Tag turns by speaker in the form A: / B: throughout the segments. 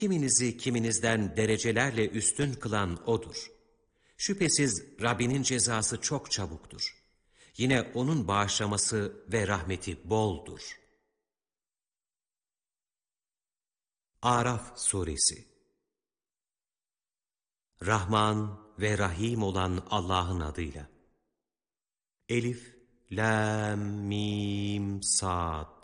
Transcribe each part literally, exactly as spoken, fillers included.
A: Kiminizi kiminizden derecelerle üstün kılan O'dur. Şüphesiz Rabbinin cezası çok çabuktur. Yine O'nun bağışlaması ve rahmeti boldur. Araf Suresi. Rahman ve Rahim olan Allah'ın adıyla. Elif, Lam, Mim, Sad.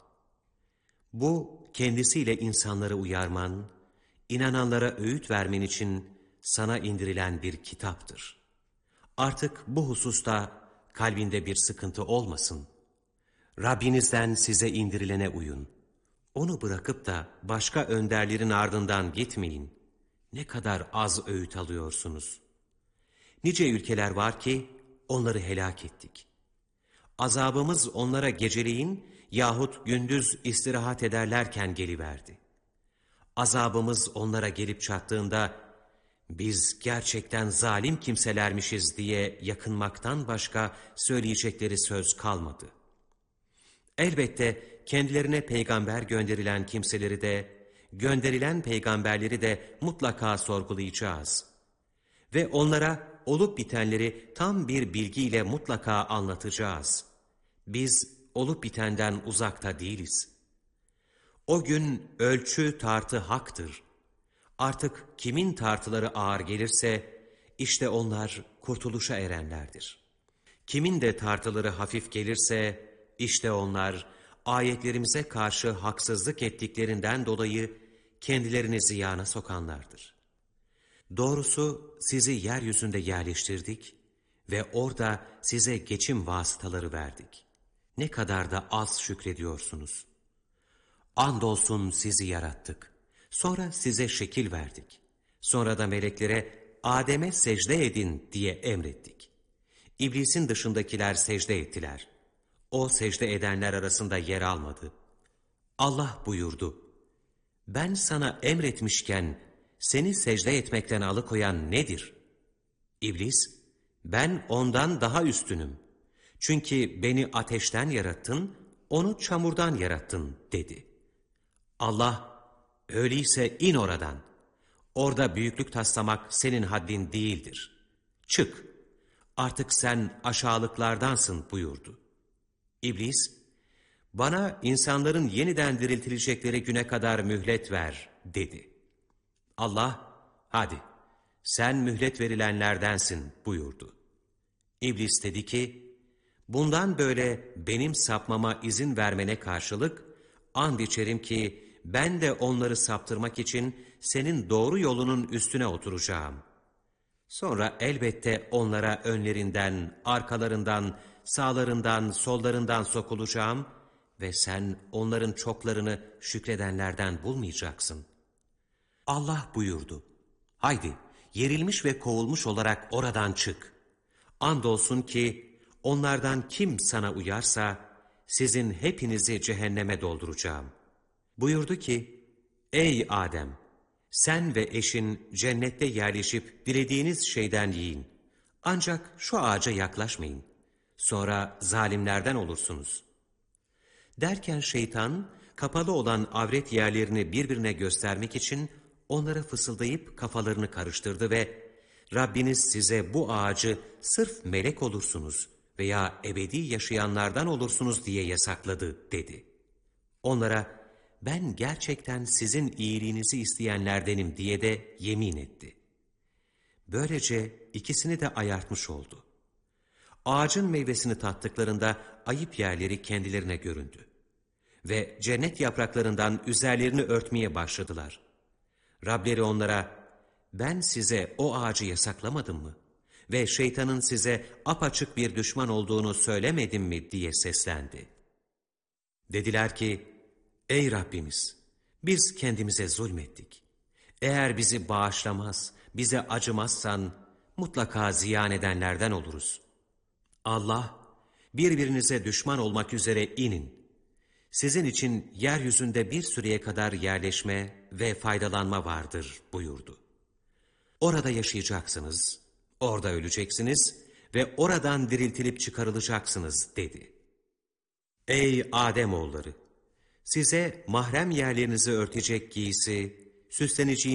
A: Bu, kendisiyle insanları uyarman, inananlara öğüt vermen için sana indirilen bir kitaptır. Artık bu hususta kalbinde bir sıkıntı olmasın. Rabbinizden size indirilene uyun. Onu bırakıp da başka önderlerin ardından gitmeyin. Ne kadar az öğüt alıyorsunuz. Nice ülkeler var ki onları helak ettik. Azabımız onlara geceleyin yahut gündüz istirahat ederlerken geliverdi. Azabımız onlara gelip çattığında biz gerçekten zalim kimselermişiz diye yakınmaktan başka söyleyecekleri söz kalmadı. Elbette kendilerine peygamber gönderilen kimseleri de, gönderilen peygamberleri de mutlaka sorgulayacağız. Ve onlara olup bitenleri tam bir bilgiyle mutlaka anlatacağız. Biz olup bitenden uzakta değiliz. O gün ölçü tartı haktır. Artık kimin tartıları ağır gelirse, işte onlar kurtuluşa erenlerdir. Kimin de tartıları hafif gelirse, işte onlar ayetlerimize karşı haksızlık ettiklerinden dolayı kendilerini ziyana sokanlardır. Doğrusu sizi yeryüzünde yerleştirdik ve orada size geçim vasıtaları verdik. Ne kadar da az şükrediyorsunuz. Andolsun sizi yarattık. Sonra size şekil verdik. Sonra da meleklere Adem'e secde edin diye emrettik. İblisin dışındakiler secde ettiler. O secde edenler arasında yer almadı. Allah buyurdu: ben sana emretmişken seni secde etmekten alıkoyan nedir? İblis, ben ondan daha üstünüm. Çünkü beni ateşten yarattın, onu çamurdan yarattın dedi. Allah, öyleyse in oradan. Orada büyüklük taslamak senin haddin değildir. Çık, artık sen aşağılıklardansın buyurdu. İblis, bana insanların yeniden diriltilecekleri güne kadar mühlet ver dedi. Allah, hadi sen mühlet verilenlerdensin buyurdu. İblis dedi ki, bundan böyle benim sapmama izin vermene karşılık, and içerim ki ben de onları saptırmak için senin doğru yolunun üstüne oturacağım. Sonra elbette onlara önlerinden, arkalarından, sağlarından, sollarından sokulacağım ve sen onların çoklarını şükredenlerden bulmayacaksın. Allah buyurdu: haydi yerilmiş ve kovulmuş olarak oradan çık. Andolsun ki onlardan kim sana uyarsa sizin hepinizi cehenneme dolduracağım. Buyurdu ki, ey Adem, sen ve eşin cennette yerleşip dilediğiniz şeyden yiyin. Ancak şu ağaca yaklaşmayın. Sonra zalimlerden olursunuz. Derken şeytan kapalı olan avret yerlerini birbirine göstermek için onlara fısıldayıp kafalarını karıştırdı ve Rabbiniz size bu ağacı sırf melek olursunuz veya ebedi yaşayanlardan olursunuz diye yasakladı dedi. Onlara ben gerçekten sizin iyiliğinizi isteyenlerdenim diye de yemin etti. Böylece ikisini de ayartmış oldu. Ağacın meyvesini tattıklarında ayıp yerleri kendilerine göründü. Ve cennet yapraklarından üzerlerini örtmeye başladılar. Rableri onlara, ben size o ağacı yasaklamadım mı? Ve şeytanın size apaçık bir düşman olduğunu söylemedim mi diye seslendi. Dediler ki, ey Rabbimiz, biz kendimize zulmettik. Eğer bizi bağışlamaz, bize acımazsan mutlaka ziyan edenlerden oluruz. Allah, birbirinize düşman olmak üzere inin. Sizin için yeryüzünde bir süreye kadar yerleşme ve faydalanma vardır buyurdu. Orada yaşayacaksınız, orada öleceksiniz ve oradan diriltilip çıkarılacaksınız dedi. Ey Ademoğulları! Size mahrem yerlerinizi örtecek giysi, süsleneceğiniz